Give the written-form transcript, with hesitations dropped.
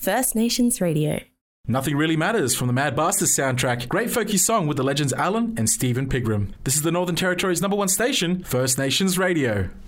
First Nations Radio. Nothing Really Matters from the Mad Bastards soundtrack. Great folky song with the legends Alan and Stephen Pigram. This is the Northern Territory's #1 station, First Nations Radio.